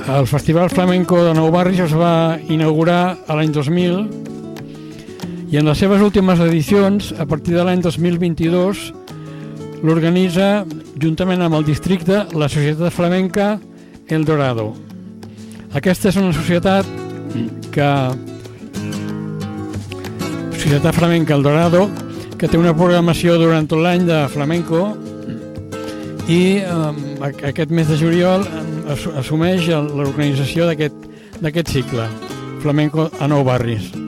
El Festival Flamenco de Nou Barris es va inaugurar a l'any 2000 i en les seves últimes edicions, a partir de l'any 2022, l'organitza, juntament amb el districte, la Societat Flamenca El Dorado. Aquesta és una societat Flamenca El Dorado, que té una programació durant tot l'any de flamenco i aquest mes de juliol assumeix l'organització d'aquest cicle, Flamenco a Nou Barris.